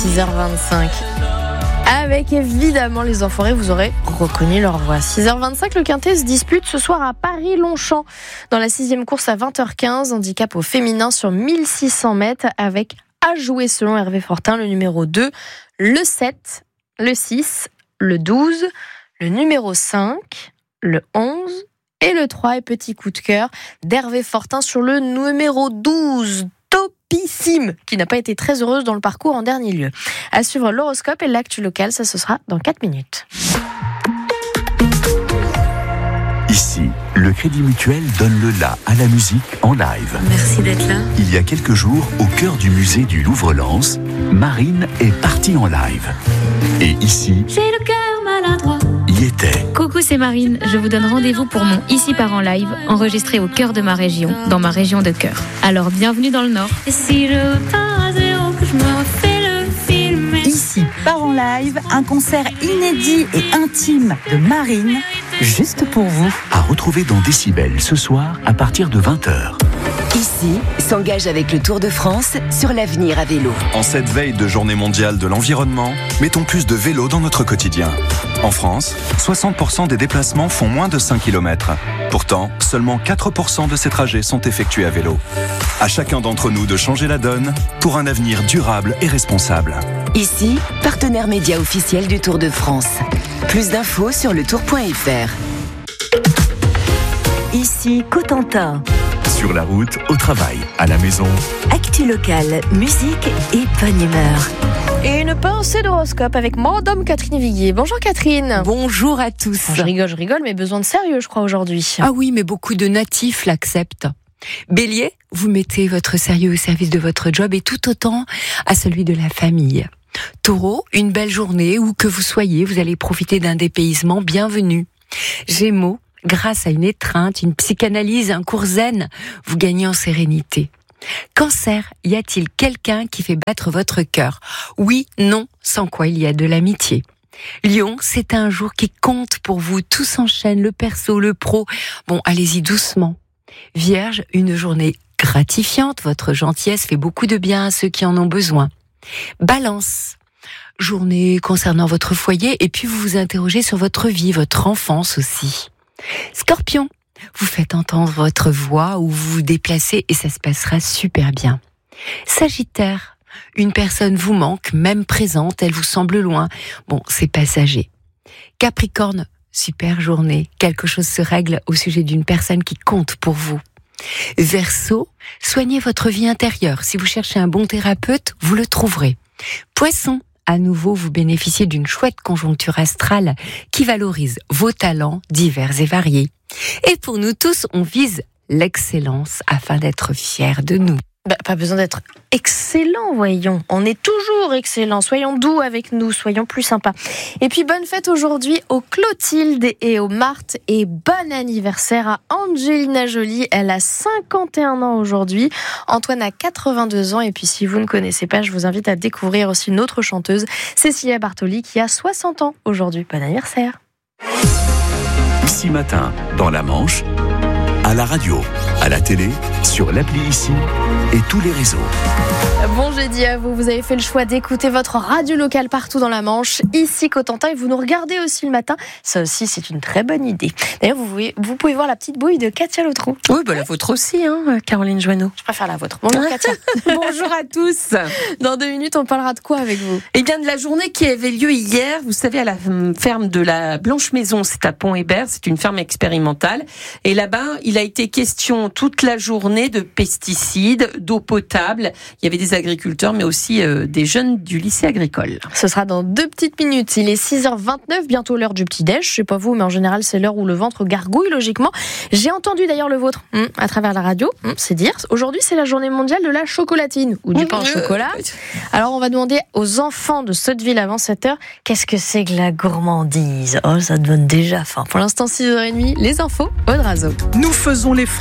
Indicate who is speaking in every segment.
Speaker 1: 6h25. Avec évidemment les Enfoirés, vous aurez reconnu leur voix. 6h25, le Quintet se dispute ce soir à Paris-Longchamp. Dans la 6e course à 20h15, handicap au féminin sur 1600 mètres avec à jouer selon Hervé Fortin, le numéro 2, le 7, le 6, le 12, le numéro 5, le 11 et le 3. Et petit coup de cœur d'Hervé Fortin sur le numéro 12, Topissime, qui n'a pas été très heureuse dans le parcours en dernier lieu. À suivre l'horoscope et l'actu locale, ça ce sera dans 4 minutes.
Speaker 2: Ici, le Crédit Mutuel donne le la à la musique en live.
Speaker 3: Merci d'être là.
Speaker 2: Il y a quelques jours, au cœur du musée du Louvre-Lens, Marine est partie en live. Et ici,
Speaker 3: J'ai le cœur maladroit.
Speaker 2: y était.
Speaker 3: Coucou, c'est Marine. Je vous donne rendez-vous pour mon Ici part en live, enregistré au cœur de ma région, dans ma région de cœur. Alors, bienvenue dans le Nord. Et si je pars à zéro, que je me refais le film.
Speaker 4: Ici part en live, un concert inédit et intime de Marine, juste pour vous.
Speaker 2: À retrouver dans Décibel ce soir à partir de 20h.
Speaker 5: Ici s'engage avec le Tour de France sur l'avenir à vélo.
Speaker 6: En cette veille de journée mondiale de l'environnement, mettons plus de vélo dans notre quotidien. En France, 60% des déplacements font moins de 5 km. Pourtant, seulement 4% de ces trajets sont effectués à vélo. À chacun d'entre nous de changer la donne pour un avenir durable et responsable.
Speaker 5: Ici, partenaire média officiel du Tour de France. Plus d'infos sur letour.fr. Ici Cotentin.
Speaker 2: Sur la route, au travail, à la maison.
Speaker 5: Actu locale, musique et bonne humeur.
Speaker 1: Et une pensée d'horoscope avec Madame Catherine Viguier. Bonjour Catherine.
Speaker 7: Bonjour à tous.
Speaker 1: Je rigole, mais besoin de sérieux, je crois, aujourd'hui.
Speaker 7: Ah oui, mais beaucoup de natifs l'acceptent. Bélier, vous mettez votre sérieux au service de votre job et tout autant à celui de la famille. Taureau, une belle journée où que vous soyez, vous allez profiter d'un dépaysement bienvenu. Gémeaux, grâce à une étreinte, une psychanalyse, un cours zen, vous gagnez en sérénité. Cancer, y a-t-il quelqu'un qui fait battre votre cœur ? Oui, non, sans quoi il y a de l'amitié. Lion, c'est un jour qui compte pour vous, tout s'enchaîne, le perso, le pro. Bon, allez-y doucement. Vierge, une journée gratifiante, votre gentillesse fait beaucoup de bien à ceux qui en ont besoin. Balance, journée concernant votre foyer et puis vous vous interrogez sur votre vie, votre enfance aussi. Scorpion, vous faites entendre votre voix ou vous vous déplacez et ça se passera super bien. Sagittaire, une personne vous manque, même présente, elle vous semble loin. Bon, c'est passager. Capricorne, super journée, quelque chose se règle au sujet d'une personne qui compte pour vous. Verseau, soignez votre vie intérieure. Si vous cherchez un bon thérapeute, vous le trouverez. Poisson, à nouveau, vous bénéficiez d'une chouette conjoncture astrale qui valorise vos talents divers et variés. Et pour nous tous, on vise l'excellence afin d'être fiers de nous.
Speaker 1: Pas besoin d'être excellent, voyons. On est toujours excellent. Soyons doux avec nous, soyons plus sympas. Et puis, bonne fête aujourd'hui aux Clotilde et aux Marthe. Et bon anniversaire à Angelina Jolie. Elle a 51 ans aujourd'hui. Antoine a 82 ans. Et puis, si vous ne connaissez pas, je vous invite à découvrir aussi une autre chanteuse, Cécilia Bartoli, qui a 60 ans aujourd'hui. Bon anniversaire.
Speaker 2: Ici matin, dans la Manche, à la radio, à la télé, sur l'appli Ici et tous les réseaux.
Speaker 1: Bon jeudi à vous, vous avez fait le choix d'écouter votre radio locale partout dans la Manche, ici Cotentin, et vous nous regardez aussi le matin. Ça aussi, c'est une très bonne idée. D'ailleurs, vous pouvez voir la petite bouille de Katia Lotrou.
Speaker 8: Oui, la vôtre aussi, Caroline Joanneau.
Speaker 1: Je préfère la vôtre. Bonjour Katia.
Speaker 8: Bonjour à tous.
Speaker 1: Dans 2 minutes, on parlera de quoi avec vous ?
Speaker 8: Eh bien, de la journée qui avait lieu hier, vous savez, à la ferme de la Blanche Maison, c'est à Pont-Hébert, c'est une ferme expérimentale. Et là-bas, il a été question toute la journée de pesticides, d'eau potable. Il y avait des agriculteurs, mais aussi des jeunes du lycée agricole.
Speaker 1: Ce sera dans 2 petites minutes. Il est 6h29, bientôt l'heure du petit-déj. Je sais pas vous, mais en général, c'est l'heure où le ventre gargouille, logiquement. J'ai entendu d'ailleurs le vôtre à travers la radio, c'est dire. Aujourd'hui, c'est la journée mondiale de la chocolatine, ou du pain au chocolat. Alors, on va demander aux enfants de Sotteville avant 7h, qu'est-ce que c'est que la gourmandise ? Oh, ça te donne déjà faim. Pour l'instant, 6h30, les infos, Aude Razo.
Speaker 9: Nous faisons les frais de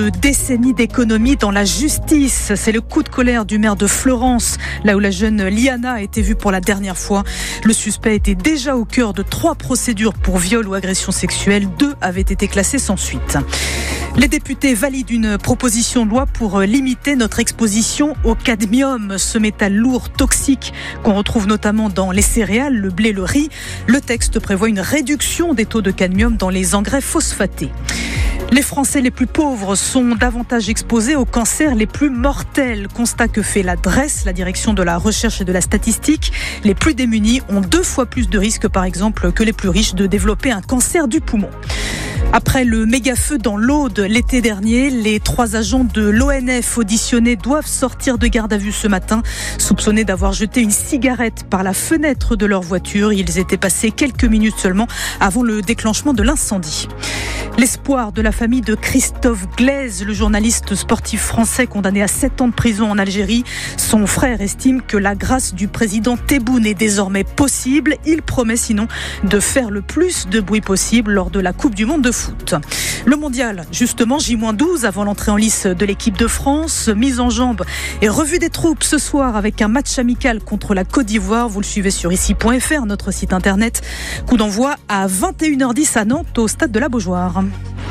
Speaker 9: de décennies d'économie dans la justice. C'est le coup de colère du maire de Fleurance, là où la jeune Liana a été vue pour la dernière fois. Le suspect était déjà au cœur de 3 procédures pour viol ou agression sexuelle. 2 avaient été classées sans suite. Les députés valident une proposition de loi pour limiter notre exposition au cadmium, ce métal lourd, toxique, qu'on retrouve notamment dans les céréales, le blé, le riz. Le texte prévoit une réduction des taux de cadmium dans les engrais phosphatés. Les Français les plus pauvres sont davantage exposés aux cancers les plus mortels. Constat que fait la DRES, la direction de la recherche et de la statistique. Les plus démunis ont 2 fois plus de risques, par exemple, que les plus riches de développer un cancer du poumon. Après le méga-feu dans l'Aude l'été dernier, les 3 agents de l'ONF auditionnés doivent sortir de garde à vue ce matin, soupçonnés d'avoir jeté une cigarette par la fenêtre de leur voiture. Ils étaient passés quelques minutes seulement avant le déclenchement de l'incendie. L'espoir de la famille de Christophe Glaise, le journaliste sportif français condamné à 7 ans de prison en Algérie. Son frère estime que la grâce du président Tebboune est désormais possible. Il promet sinon de faire le plus de bruit possible lors de la Coupe du Monde de foot. Le mondial, justement, J-12 avant l'entrée en lice de l'équipe de France. Mise en jambe et revue des troupes ce soir avec un match amical contre la Côte d'Ivoire. Vous le suivez sur ici.fr, notre site internet. Coup d'envoi à 21h10 à Nantes, au stade de la Beaujoire.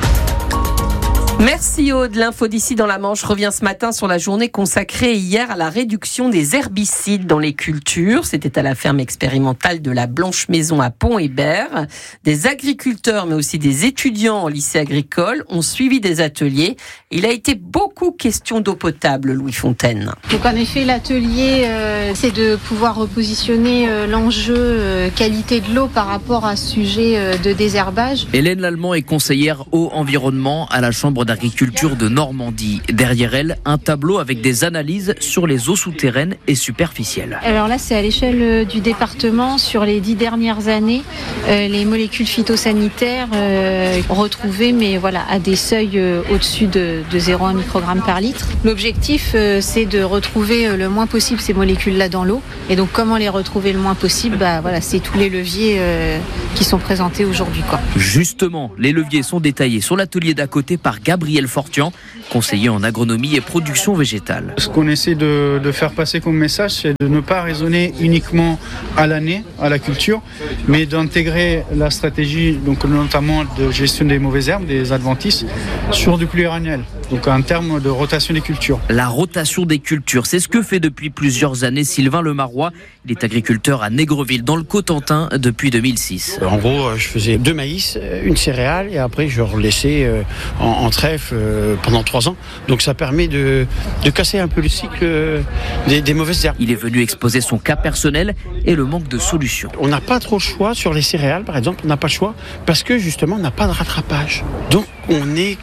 Speaker 8: Merci Aude. L'info d'ici dans la Manche revient ce matin sur la journée consacrée hier à la réduction des herbicides dans les cultures. C'était à la ferme expérimentale de la Blanche Maison à Pont-Hébert. Des agriculteurs mais aussi des étudiants en lycée agricole ont suivi des ateliers. Il a été beaucoup question d'eau potable, Louis Fontaine.
Speaker 10: Donc en effet, l'atelier, c'est de pouvoir repositionner l'enjeu qualité de l'eau par rapport à ce sujet de désherbage.
Speaker 11: Hélène Lallemand est conseillère eau environnement à la Chambre d'agriculture de Normandie. Derrière elle, un tableau avec des analyses sur les eaux souterraines et superficielles.
Speaker 10: Alors là, c'est à l'échelle du département. Sur les 10 dernières années, les molécules phytosanitaires retrouvées, mais voilà, à des seuils au-dessus de 0,1 microgramme par litre. L'objectif, c'est de retrouver le moins possible ces molécules-là dans l'eau. Et donc, comment les retrouver le moins possible ? Voilà, c'est tous les leviers qui sont présentés aujourd'hui, quoi.
Speaker 11: Justement, les leviers sont détaillés sur l'atelier d'à côté par Gabriel Fortian, conseiller en agronomie et production végétale.
Speaker 12: Ce qu'on essaie de faire passer comme message, c'est de ne pas raisonner uniquement à l'année, à la culture, mais d'intégrer la stratégie, donc notamment de gestion des mauvaises herbes, des adventices, sur du pluriannuel. Donc en termes de rotation des cultures.
Speaker 11: La rotation des cultures, c'est ce que fait depuis plusieurs années Sylvain Lemarois. Il est agriculteur à Négreville, dans le Cotentin, depuis 2006.
Speaker 13: En gros, je faisais 2 maïs, une céréale, et après je relaissais en trèfle pendant 3 ans. Donc ça permet de casser un peu le cycle des mauvaises herbes.
Speaker 11: Il est venu exposer son cas personnel et le manque de solutions.
Speaker 13: On n'a pas trop le choix sur les céréales, par exemple, on n'a pas le choix parce que justement on n'a pas de rattrapage. Donc on est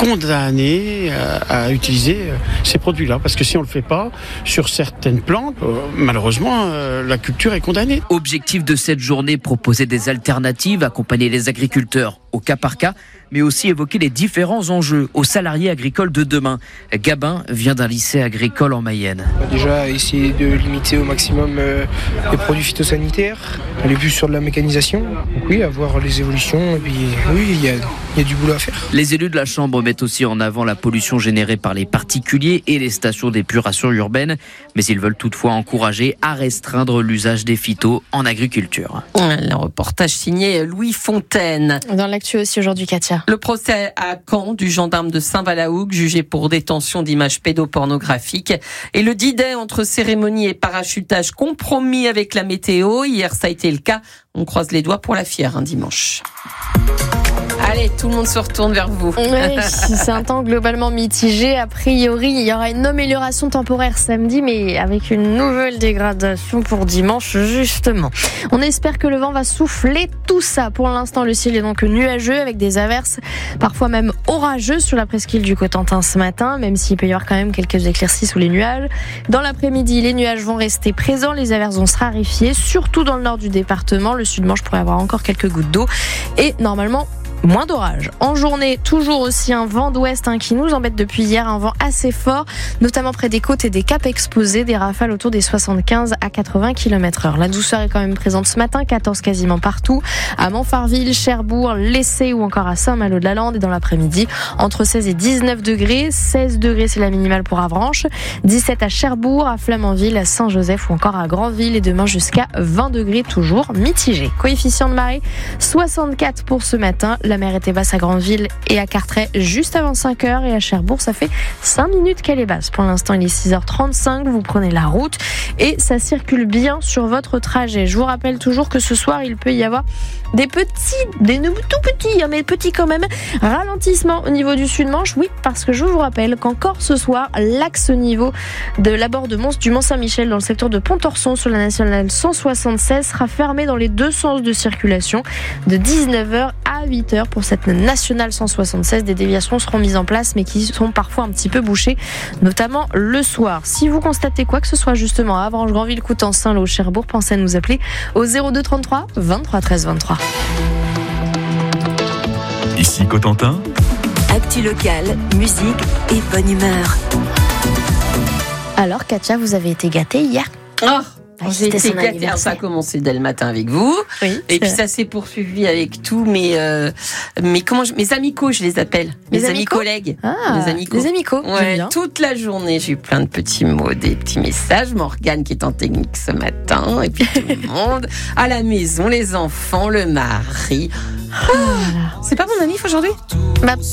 Speaker 13: condamné à utiliser ces produits-là. Parce que si on ne le fait pas, sur certaines plantes, malheureusement, la culture est condamnée.
Speaker 11: Objectif de cette journée, proposer des alternatives, accompagner les agriculteurs au cas par cas, mais aussi évoquer les différents enjeux aux salariés agricoles de demain. Gabin vient d'un lycée agricole en Mayenne.
Speaker 14: Déjà, essayer de limiter au maximum les produits phytosanitaires, aller plus sur de la mécanisation. Donc oui, avoir les évolutions, et puis oui, il y a du boulot à faire.
Speaker 11: Les élus de la Chambre mettent aussi en avant la pollution générée par les particuliers et les stations d'épuration urbaine, mais ils veulent toutefois encourager à restreindre l'usage des phytos en agriculture.
Speaker 8: Le reportage signé Louis Fontaine.
Speaker 1: Dans l'actu aussi aujourd'hui, Katia.
Speaker 8: Le procès à Caen du gendarme de Saint-Valahougue, jugé pour détention d'images pédopornographiques. Et le D-Day entre cérémonie et parachutage compromis avec la météo. Hier, ça a été le cas. On croise les doigts pour la fière, dimanche. Allez, tout le monde se retourne vers vous.
Speaker 1: Oui, c'est un temps globalement mitigé. A priori, il y aura une amélioration temporaire samedi, mais avec une nouvelle dégradation pour dimanche, justement. On espère que le vent va souffler tout ça. Pour l'instant, le ciel est donc nuageux avec des averses, parfois même orageuses sur la presqu'île du Cotentin ce matin, même s'il peut y avoir quand même quelques éclaircies sous les nuages. Dans l'après-midi, les nuages vont rester présents, les averses vont se raréfier, surtout dans le nord du département. Le sud-manche pourrait avoir encore quelques gouttes d'eau. Et normalement, moins d'orage. En journée, toujours aussi un vent d'ouest qui nous embête depuis hier, un vent assez fort, notamment près des côtes et des caps exposés, des rafales autour des 75 à 80 km/h. La douceur est quand même présente ce matin, 14 quasiment partout, à Montfarville, Cherbourg, Lessay ou encore à Saint-Malo-de-la-Lande, et dans l'après-midi, entre 16 et 19 degrés, 16 degrés c'est la minimale pour Avranches, 17 à Cherbourg, à Flamanville, à Saint-Joseph ou encore à Granville, et demain jusqu'à 20 degrés, toujours mitigé. Coefficient de marée, 64 pour ce matin. La mer était basse à Granville et à Carteret juste avant 5h, et à Cherbourg, ça fait 5 minutes qu'elle est basse. Pour l'instant, il est 6h35, vous prenez la route et ça circule bien sur votre trajet. Je vous rappelle toujours que ce soir, il peut y avoir des tout petits, mais petits quand même, ralentissements au niveau du Sud-Manche. Oui, parce que je vous rappelle qu'encore ce soir, l'axe au niveau de l'abord du Mont-Saint-Michel dans le secteur de Pontorson sur la nationale 176 sera fermé dans les deux sens de circulation de 19h à 8h pour cette nationale 176. Des déviations seront mises en place, mais qui sont parfois un petit peu bouchées, notamment le soir. Si vous constatez quoi que ce soit justement à Avranches, Granville, Coutances, Saint-Lô, Cherbourg, pensez à nous appeler au 02 33 23 13 23.
Speaker 2: Ici Cotentin.
Speaker 5: Actu locale, musique et bonne humeur.
Speaker 1: Alors Katia, vous avez été gâtée hier?
Speaker 8: J'ai été gâtée. Ça a commencé dès le matin avec vous, et puis ça s'est poursuivi avec tous mes amicos, je les appelle, mes amis collègues,
Speaker 1: les amicos.
Speaker 8: Ouais, toute la journée, j'ai eu plein de petits mots, des petits messages. Morgane qui est en technique ce matin, et puis tout le monde à la maison, les enfants, le mari. C'est pas mon ami aujourd'hui?